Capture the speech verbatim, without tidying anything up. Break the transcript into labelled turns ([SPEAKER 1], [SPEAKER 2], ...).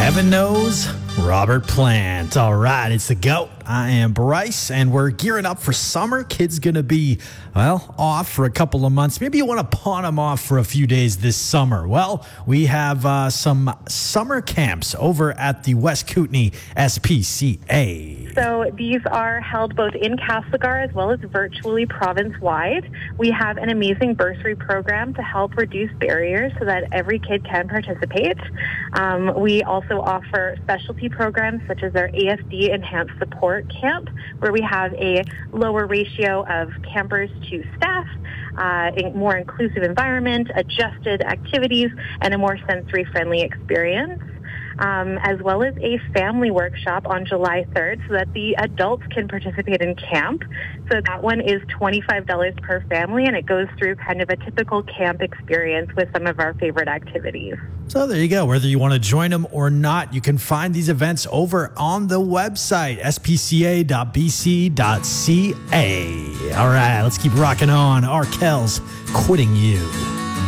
[SPEAKER 1] Heaven knows Robert Plant. All right, it's the GOAT. I am Bryce, and we're gearing up for summer. Kids going to be, well, off for a couple of months. Maybe you want to pawn them off for a few days this summer. Well, we have uh, some summer camps over at the West Kootenay S P C A.
[SPEAKER 2] So these are held both in Castlegar as well as virtually province-wide. We have an amazing bursary program to help reduce barriers so that every kid can participate. Um, we also offer specialty programs such as our A S D Enhanced Support Camp, where we have a lower ratio of campers to staff, uh, a more inclusive environment, adjusted activities, and a more sensory-friendly experience. Um, as well as a family workshop on July third so that the adults can participate in camp. So that one is twenty-five dollars per family, and it goes through kind of a typical camp experience with some of our favorite activities.
[SPEAKER 1] So there you go. Whether you want to join them or not, you can find these events over on the website, s p c a dot b c dot c a. All right, let's keep rocking on. Arkells, Quitting You.